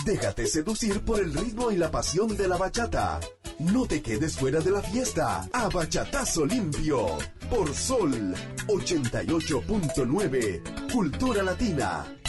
Déjate seducir por el ritmo y la pasión de la bachata. No te quedes fuera de la fiesta. A Bachatazo Limpio. Por Sol 88.9. Cultura Latina.